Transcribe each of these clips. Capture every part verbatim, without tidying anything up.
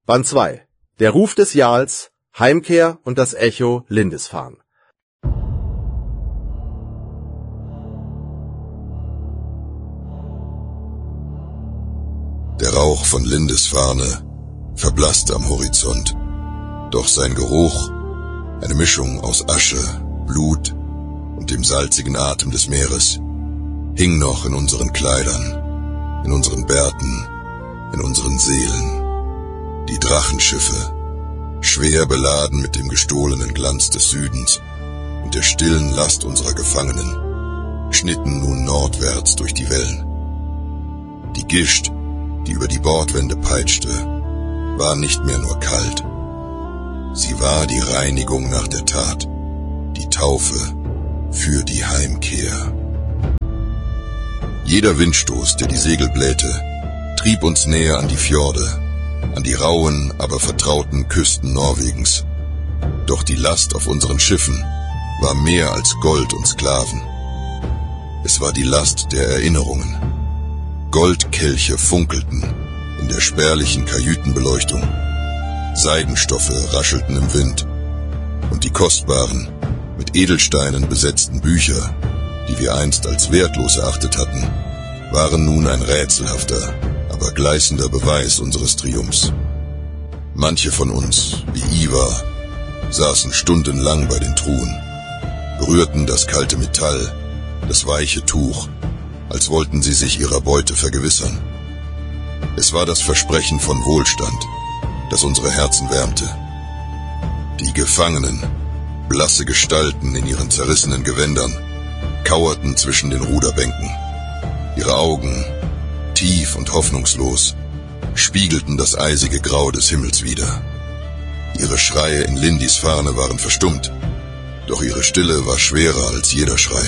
Band zwei. Der Ruf des Jarls, Heimkehr und das Echo Lindisfarne. Der Rauch von Lindisfarne verblasste am Horizont, doch sein Geruch, eine Mischung aus Asche, Blut und dem salzigen Atem des Meeres, hing noch in unseren Kleidern, in unseren Bärten, in unseren Seelen. Die Drachenschiffe, schwer beladen mit dem gestohlenen Glanz des Südens und der stillen Last unserer Gefangenen, schnitten nun nordwärts durch die Wellen. Die Gischt, die über die Bordwände peitschte, war nicht mehr nur kalt. Sie war die Reinigung nach der Tat, die Taufe für die Heimkehr. Jeder Windstoß, der die Segel blähte, trieb uns näher an die Fjorde, an die rauen, aber vertrauten Küsten Norwegens. Doch die Last auf unseren Schiffen war mehr als Gold und Sklaven. Es war die Last der Erinnerungen. Goldkelche funkelten in der spärlichen Kajütenbeleuchtung. Seidenstoffe raschelten im Wind. Und die kostbaren, mit Edelsteinen besetzten Bücher, die wir einst als wertlos erachtet hatten, waren nun ein rätselhafter, aber gleißender Beweis unseres Triumphs. Manche von uns, wie Ivar, saßen stundenlang bei den Truhen, berührten das kalte Metall, das weiche Tuch, als wollten sie sich ihrer Beute vergewissern. Es war das Versprechen von Wohlstand, das unsere Herzen wärmte. Die Gefangenen, blasse Gestalten in ihren zerrissenen Gewändern, kauerten zwischen den Ruderbänken. Ihre Augen, tief und hoffnungslos, spiegelten das eisige Grau des Himmels wider. Ihre Schreie in Lindisfarne waren verstummt, doch ihre Stille war schwerer als jeder Schrei.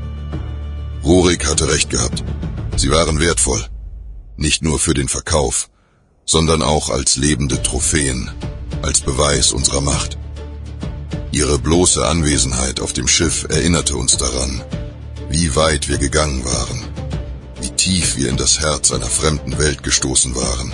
Rorik hatte recht gehabt. Sie waren wertvoll, nicht nur für den Verkauf, sondern auch als lebende Trophäen, als Beweis unserer Macht. Ihre bloße Anwesenheit auf dem Schiff erinnerte uns daran, wie weit wir gegangen waren, wie tief wir in das Herz einer fremden Welt gestoßen waren.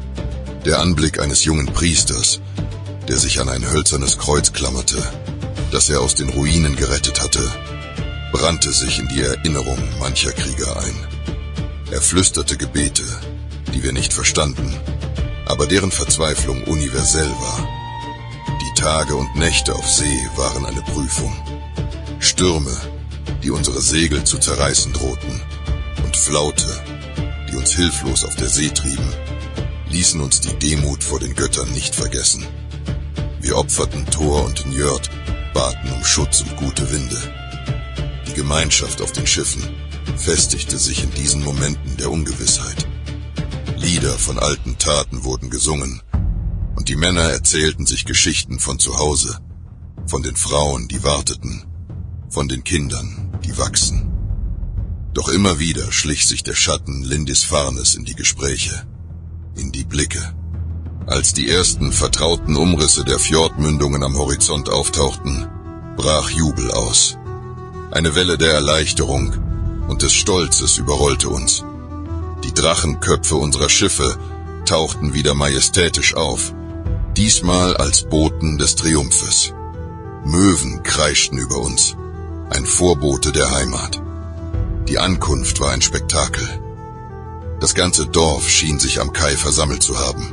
Der Anblick eines jungen Priesters, der sich an ein hölzernes Kreuz klammerte, das er aus den Ruinen gerettet hatte, brannte sich in die Erinnerung mancher Krieger ein. Er flüsterte Gebete, die wir nicht verstanden, aber deren Verzweiflung universell war. Die Tage und Nächte auf See waren eine Prüfung. Stürme, die unsere Segel zu zerreißen drohten, und Flaute, die uns hilflos auf der See trieben, ließen uns die Demut vor den Göttern nicht vergessen. Wir opferten Thor und Njörd, baten um Schutz und gute Winde. Die Gemeinschaft auf den Schiffen festigte sich in diesen Momenten der Ungewissheit. Lieder von alten Taten wurden gesungen, und die Männer erzählten sich Geschichten von zu Hause, von den Frauen, die warteten, von den Kindern, die wachsen. Doch immer wieder schlich sich der Schatten Lindisfarnes in die Gespräche, in die Blicke. Als die ersten vertrauten Umrisse der Fjordmündungen am Horizont auftauchten, brach Jubel aus. Eine Welle der Erleichterung und des Stolzes überrollte uns. Die Drachenköpfe unserer Schiffe tauchten wieder majestätisch auf, diesmal als Boten des Triumphes. Möwen kreischten über uns, ein Vorbote der Heimat. Die Ankunft war ein Spektakel. Das ganze Dorf schien sich am Kai versammelt zu haben.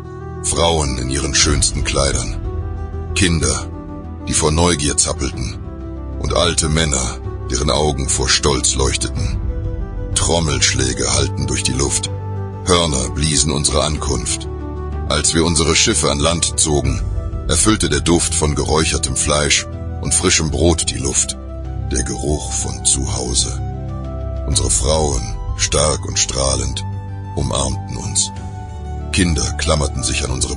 Frauen in ihren schönsten Kleidern, Kinder, die vor Neugier zappelten, und alte Männer, deren Augen vor Stolz leuchteten. Trommelschläge hallten durch die Luft, Hörner bliesen unsere Ankunft. Als wir unsere Schiffe an Land zogen, erfüllte der Duft von geräuchertem Fleisch und frischem Brot die Luft, der Geruch von Zuhause. Unsere Frauen, stark und strahlend, umarmten uns. Kinder klammerten sich an unsere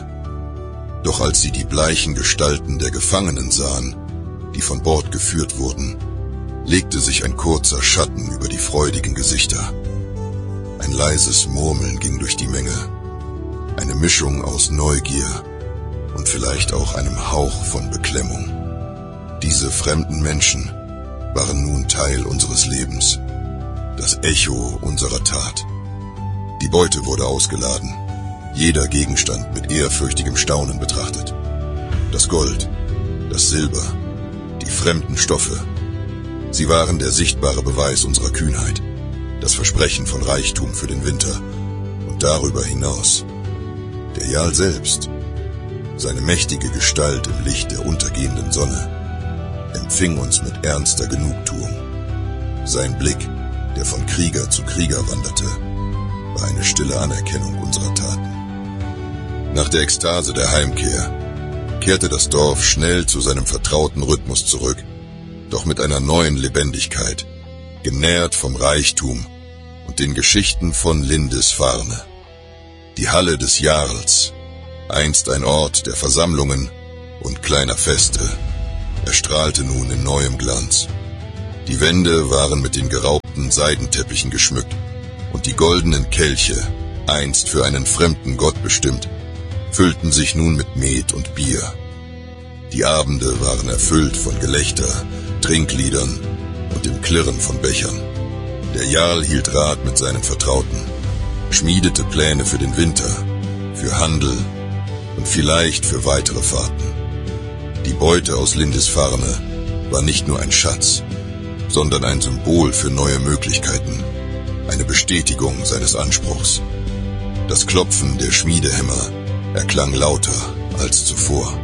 Beine. Doch als sie die bleichen Gestalten der Gefangenen sahen, die von Bord geführt wurden, legte sich ein kurzer Schatten über die freudigen Gesichter. Ein leises Murmeln ging durch die Menge, eine Mischung aus Neugier und vielleicht auch einem Hauch von Beklemmung. Diese fremden Menschen waren nun Teil unseres Lebens, das Echo unserer Tat. Die Beute wurde ausgeladen. jeder Gegenstand mit ehrfürchtigem Staunen betrachtet. Das Gold, das Silber, die fremden Stoffe. Sie waren der sichtbare Beweis unserer Kühnheit, das Versprechen von Reichtum für den Winter und darüber hinaus. Der Jarl selbst, seine mächtige Gestalt im Licht der untergehenden Sonne, empfing uns mit ernster Genugtuung. Sein Blick, der von Krieger zu Krieger wanderte, war eine stille Anerkennung unserer Taten. Nach der Ekstase der Heimkehr kehrte das Dorf schnell zu seinem vertrauten Rhythmus zurück, doch mit einer neuen Lebendigkeit, genährt vom Reichtum und den Geschichten von Lindisfarne. Die Halle des Jarls, einst ein Ort der Versammlungen und kleiner Feste, erstrahlte nun in neuem Glanz. Die Wände waren mit den geraubten Seidenteppichen geschmückt und die goldenen Kelche, einst für einen fremden Gott bestimmt, füllten sich nun mit Met und Bier. Die Abende waren erfüllt von Gelächter, Trinkliedern und dem Klirren von Bechern. Der Jarl hielt Rat mit seinen Vertrauten, schmiedete Pläne für den Winter, für Handel und vielleicht für weitere Fahrten. Die Beute aus Lindisfarne war nicht nur ein Schatz, sondern ein Symbol für neue Möglichkeiten, eine Bestätigung seines Anspruchs. Das Klopfen der Schmiedehämmer erklang lauter als zuvor.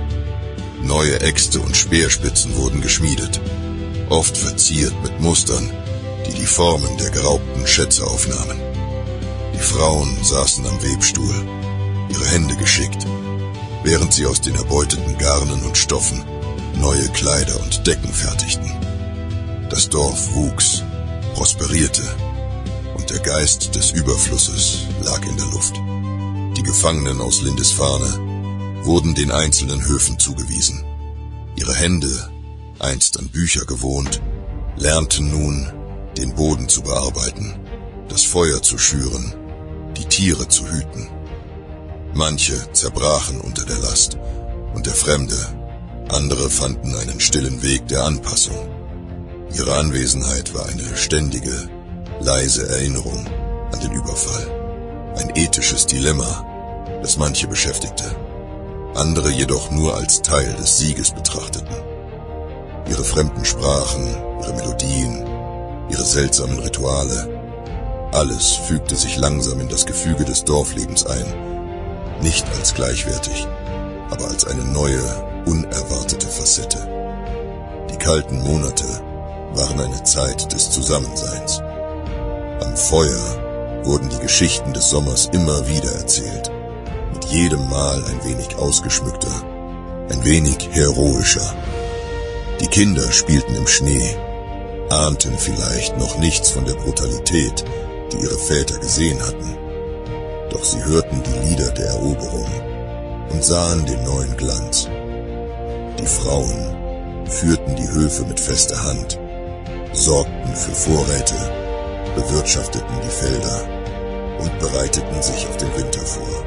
Neue Äxte und Speerspitzen wurden geschmiedet, oft verziert mit Mustern, die die Formen der geraubten Schätze aufnahmen. Die Frauen saßen am Webstuhl, ihre Hände geschickt, während sie aus den erbeuteten Garnen und Stoffen neue Kleider und Decken fertigten. Das Dorf wuchs, prosperierte und der Geist des Überflusses lag in der Luft. Die Gefangenen aus Lindisfarne wurden den einzelnen Höfen zugewiesen. Ihre Hände, einst an Bücher gewohnt, lernten nun, den Boden zu bearbeiten, das Feuer zu schüren, die Tiere zu hüten. Manche zerbrachen unter der Last und der Fremde, andere fanden einen stillen Weg der Anpassung. Ihre Anwesenheit war eine ständige, leise Erinnerung an den Überfall. Ein ethisches Dilemma, das manche beschäftigte, andere jedoch nur als Teil des Sieges betrachteten. Ihre fremden Sprachen, ihre Melodien, ihre seltsamen Rituale, alles fügte sich langsam in das Gefüge des Dorflebens ein, nicht als gleichwertig, aber als eine neue, unerwartete Facette. Die kalten Monate waren eine Zeit des Zusammenseins. Am Feuer wurden die Geschichten des Sommers immer wieder erzählt, mit jedem Mal ein wenig ausgeschmückter, ein wenig heroischer. Die Kinder spielten im Schnee, ahnten vielleicht noch nichts von der Brutalität, die ihre Väter gesehen hatten. Doch sie hörten die Lieder der Eroberung und sahen den neuen Glanz. Die Frauen führten die Höfe mit fester Hand, sorgten für Vorräte, bewirtschafteten die Felder und bereiteten sich auf den Winter vor.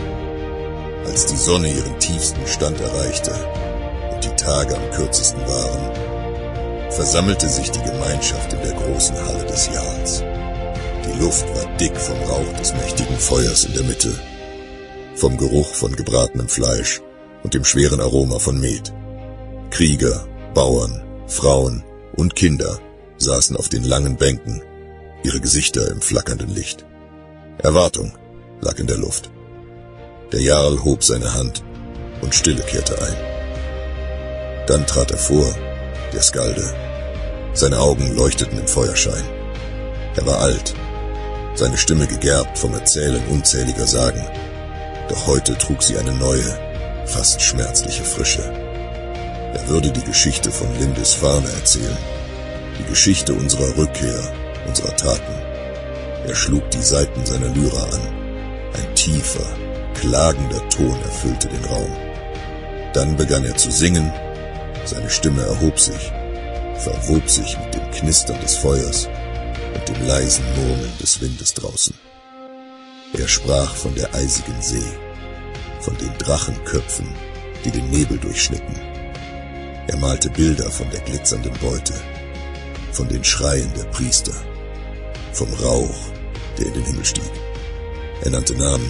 Als die Sonne ihren tiefsten Stand erreichte und die Tage am kürzesten waren, versammelte sich die Gemeinschaft in der großen Halle des Jarls. Die Luft war dick vom Rauch des mächtigen Feuers in der Mitte, vom Geruch von gebratenem Fleisch und dem schweren Aroma von Met. Krieger, Bauern, Frauen und Kinder saßen auf den langen Bänken, ihre Gesichter im flackernden Licht. Erwartung lag in der Luft. Der Jarl hob seine Hand und Stille kehrte ein. Dann trat er vor, der Skalde. Seine Augen leuchteten im Feuerschein. Er war alt, seine Stimme gegerbt vom Erzählen unzähliger Sagen. Doch heute trug sie eine neue, fast schmerzliche Frische. Er würde die Geschichte von Lindisfarne erzählen, die Geschichte unserer Rückkehr, unserer Taten. Er schlug die Saiten seiner Lyra an. Ein tiefer, klagender Ton erfüllte den Raum. Dann begann er zu singen, seine Stimme erhob sich, verwob sich mit dem Knistern des Feuers und dem leisen Murmeln des Windes draußen. Er sprach von der eisigen See, von den Drachenköpfen, die den Nebel durchschnitten. Er malte Bilder von der glitzernden Beute, von den Schreien der Priester, vom Rauch, der in den Himmel stieg. Er nannte Namen,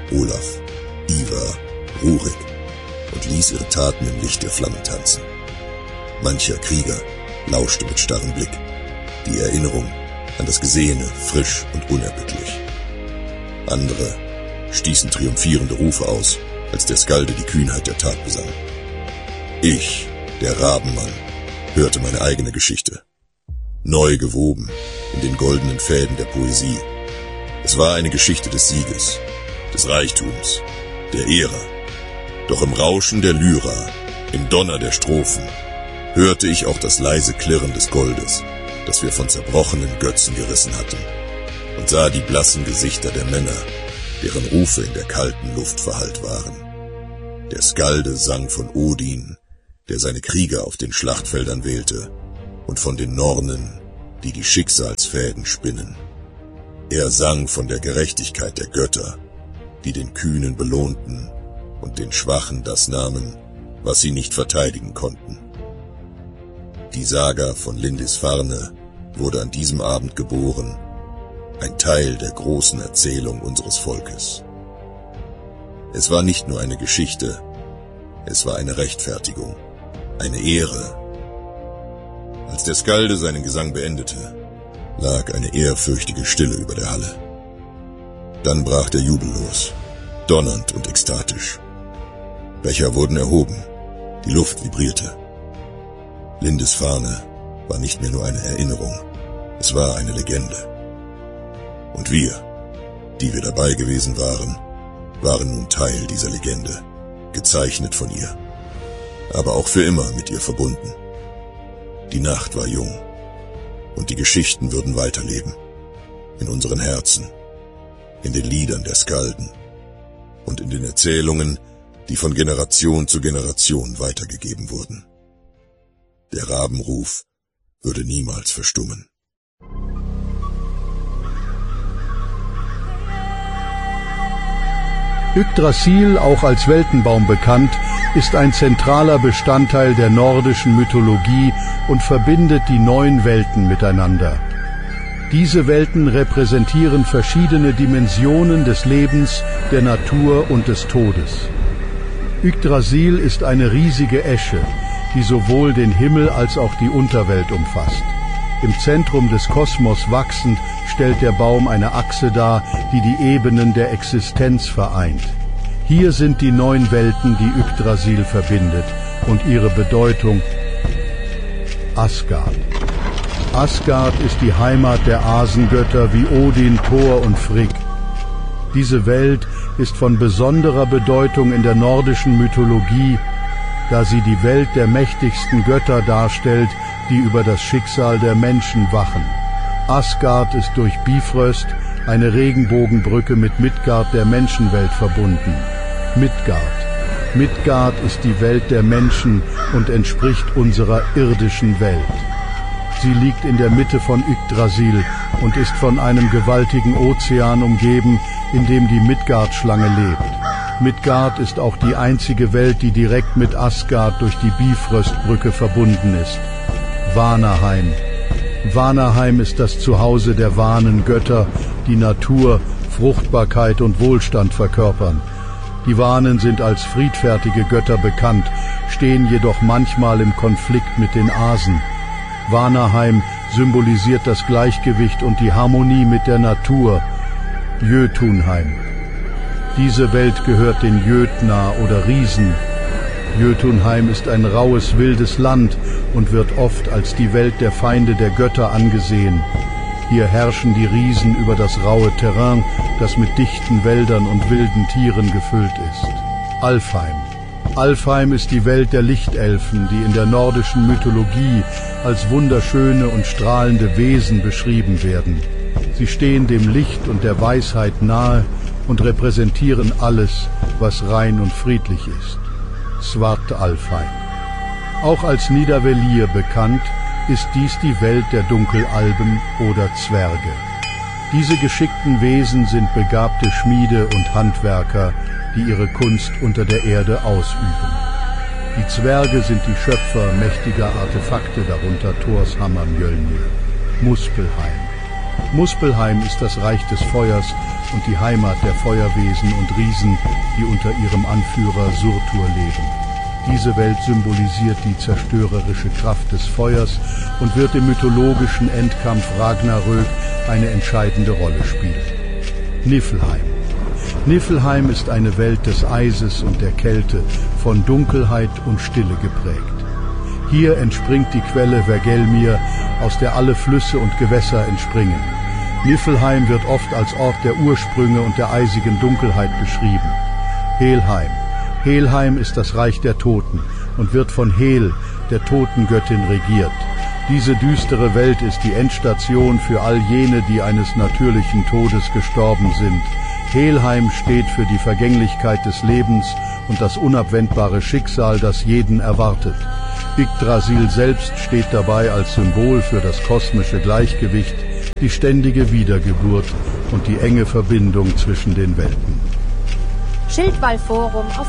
Olaf, Ivar, Rurik und ließ ihre Taten im Licht der Flammen tanzen. Mancher Krieger lauschte mit starrem Blick, die Erinnerung an das Gesehene frisch und unerbittlich. Andere stießen triumphierende Rufe aus, als der Skalde die Kühnheit der Tat besang. Ich, der Rabenmann, hörte meine eigene Geschichte, neu gewoben in den goldenen Fäden der Poesie. Es war eine Geschichte des Sieges, des Reichtums, der Ehre. Doch im Rauschen der Lyra, im Donner der Strophen, hörte ich auch das leise Klirren des Goldes, das wir von zerbrochenen Götzen gerissen hatten, und sah die blassen Gesichter der Männer, deren Rufe in der kalten Luft verhallt waren. Der Skalde sang von Odin, der seine Krieger auf den Schlachtfeldern wählte, und von den Nornen, die die Schicksalsfäden spinnen. Er sang von der Gerechtigkeit der Götter, die den Kühnen belohnten und den Schwachen das nahmen, was sie nicht verteidigen konnten. Die Saga von Lindisfarne wurde an diesem Abend geboren, ein Teil der großen Erzählung unseres Volkes. Es war nicht nur eine Geschichte, es war eine Rechtfertigung, eine Ehre. Als der Skalde seinen Gesang beendete, lag eine ehrfürchtige Stille über der Halle. Dann brach der Jubel los, donnernd und ekstatisch. Becher wurden erhoben, die Luft vibrierte. Lindisfarne war nicht mehr nur eine Erinnerung, es war eine Legende. Und wir, die wir dabei gewesen waren, waren nun Teil dieser Legende, gezeichnet von ihr, aber auch für immer mit ihr verbunden. Die Nacht war jung, und die Geschichten würden weiterleben, in unseren Herzen, in den Liedern der Skalden und in den Erzählungen, die von Generation zu Generation weitergegeben wurden. Der Rabenruf würde niemals verstummen. Yggdrasil, auch als Weltenbaum bekannt, ist ein zentraler Bestandteil der nordischen Mythologie und verbindet die neun Welten miteinander. Diese Welten repräsentieren verschiedene Dimensionen des Lebens, der Natur und des Todes. Yggdrasil ist eine riesige Esche, die sowohl den Himmel als auch die Unterwelt umfasst. Im Zentrum des Kosmos wachsend stellt der Baum eine Achse dar, die die Ebenen der Existenz vereint. Hier sind die neun Welten, die Yggdrasil verbindet, und ihre Bedeutung Asgard. Asgard ist die Heimat der Asengötter wie Odin, Thor und Frigg. Diese Welt ist von besonderer Bedeutung in der nordischen Mythologie, da sie die Welt der mächtigsten Götter darstellt, die über das Schicksal der Menschen wachen. Asgard ist durch Bifröst, eine Regenbogenbrücke mit Midgard der Menschenwelt verbunden. Midgard. Midgard ist die Welt der Menschen und entspricht unserer irdischen Welt. Sie liegt in der Mitte von Yggdrasil und ist von einem gewaltigen Ozean umgeben, in dem die Midgard-Schlange lebt. Midgard ist auch die einzige Welt, die direkt mit Asgard durch die Bifröstbrücke verbunden ist. Vanaheim. Vanaheim ist das Zuhause der Vanengötter, die Natur, Fruchtbarkeit und Wohlstand verkörpern. Die Vanen sind als friedfertige Götter bekannt, stehen jedoch manchmal im Konflikt mit den Asen. Vanaheim symbolisiert das Gleichgewicht und die Harmonie mit der Natur. Jötunheim. Diese Welt gehört den Jötnar oder Riesen. Jötunheim ist ein raues, wildes Land und wird oft als die Welt der Feinde der Götter angesehen. Hier herrschen die Riesen über das raue Terrain, das mit dichten Wäldern und wilden Tieren gefüllt ist. Alfheim. Alfheim ist die Welt der Lichtelfen, die in der nordischen Mythologie als wunderschöne und strahlende Wesen beschrieben werden. Sie stehen dem Licht und der Weisheit nahe und repräsentieren alles, was rein und friedlich ist. Svartalfheim. Auch als Nidavellir bekannt, ist dies die Welt der Dunkelalben oder Zwerge. Diese geschickten Wesen sind begabte Schmiede und Handwerker, die ihre Kunst unter der Erde ausüben. Die Zwerge sind die Schöpfer mächtiger Artefakte, darunter Thors Hammer Mjölnir. Muspelheim. Muspelheim ist das Reich des Feuers und die Heimat der Feuerwesen und Riesen, die unter ihrem Anführer Surtur leben. Diese Welt symbolisiert die zerstörerische Kraft des Feuers und wird im mythologischen Endkampf Ragnarök eine entscheidende Rolle spielen. Niflheim. Niflheim ist eine Welt des Eises und der Kälte, von Dunkelheit und Stille geprägt. Hier entspringt die Quelle Vergelmir, aus der alle Flüsse und Gewässer entspringen. Niflheim wird oft als Ort der Ursprünge und der eisigen Dunkelheit beschrieben. Helheim. Helheim ist das Reich der Toten und wird von Hel, der Totengöttin, regiert. Diese düstere Welt ist die Endstation für all jene, die eines natürlichen Todes gestorben sind. Helheim steht für die Vergänglichkeit des Lebens und das unabwendbare Schicksal, das jeden erwartet. Yggdrasil selbst steht dabei als Symbol für das kosmische Gleichgewicht, die ständige Wiedergeburt und die enge Verbindung zwischen den Welten. Schildwall Forum auf